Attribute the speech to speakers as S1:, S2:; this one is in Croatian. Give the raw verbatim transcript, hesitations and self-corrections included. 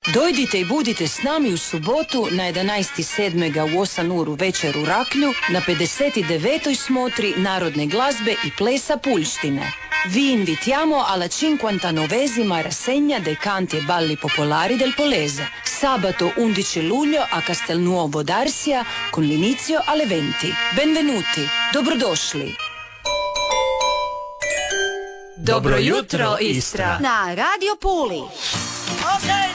S1: Dojdite i budite s nami u subotu na jedanaesti sedmega u osam uru večer u Raklju na pedeset devetoj smotri narodne glazbe i plesa Puljštine. Vi invitiamo alla cinquantanovesima rassegna dei canti e balli popolari del Polese. Sabato undici luglio a Castelnuovo d'Arsia con l'inizio alle venti. Benvenuti, dobrodošli.
S2: Dobro jutro, Istra.
S3: Na Radio Puli.
S2: Ok.